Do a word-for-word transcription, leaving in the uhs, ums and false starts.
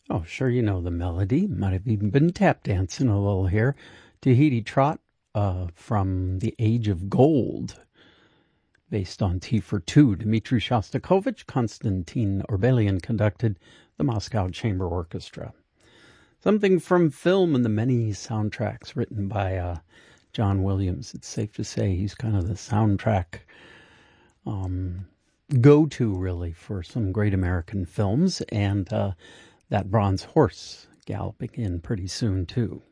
Oh, sure, you know the melody. Might have even been tap dancing a little here. Tahiti Trot uh, from The Age of Gold, based on T for Two. Dmitri Shostakovich, Konstantin Orbelian conducted the Moscow Chamber Orchestra. Something from film and the many soundtracks written by uh, John Williams. It's safe to say he's kind of the soundtrack um, go-to, really, for some great American films. And uh, that bronze horse galloping in pretty soon, too.